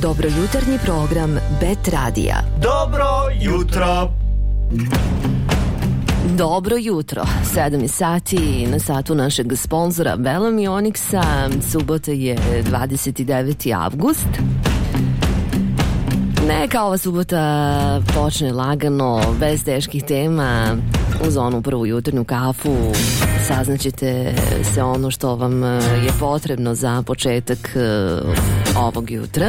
Dobro jutarnji program Bet Radija. Dobro jutro. Dobro jutro, 7 sati na satu našeg sponzora Bellamy Onyxa. Subota je 29. avgust. Neka ova subota počne lagano, bez teških tema. Uz onu prvu jutarnju kafu saznaćete se ono što vam je potrebno za početak ovog jutra.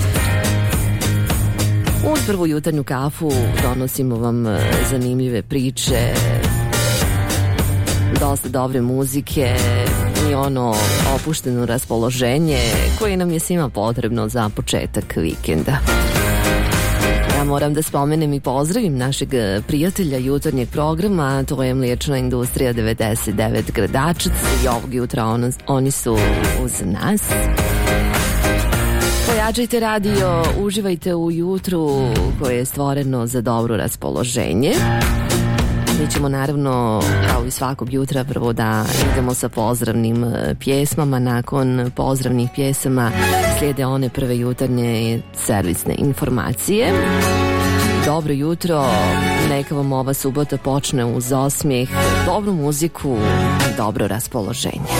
Uz prvu jutarnju kafu donosimo vam zanimljive priče, dosta dobre muzike i ono opušteno raspoloženje koje nam je svima potrebno za početak vikenda. Ja moram da spomenem i pozdravim našeg prijatelja jutarnjeg programa, to je Mliječna industrija 99 Gradačac i ovog jutra oni su uz nas. Pojačajte radio, uživajte u jutru koje je stvoreno za dobro raspoloženje. Mi ćemo naravno, kao i svakog jutra, prvo da idemo sa pozdravnim pjesmama. Nakon pozdravnih pjesama slijede one prve jutarnje servisne informacije. Dobro jutro, neka vam ova subota počne uz osmijeh, dobru muziku, dobro raspoloženje.